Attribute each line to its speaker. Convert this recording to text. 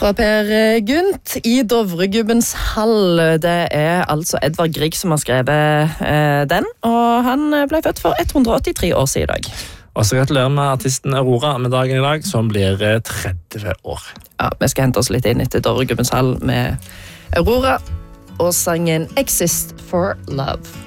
Speaker 1: Fra Per Gynt i Dovregubbens hall. Det altså Edvard Grieg som har skrevet den, og han ble født for 183 år siden i dag.
Speaker 2: Og så gratulerer med artisten Aurora med dagen i dag, som blir 30 år.
Speaker 1: Ja, vi skal hente oss litt inn etter Dovregubbens hall med Aurora og sangen Exist for Love.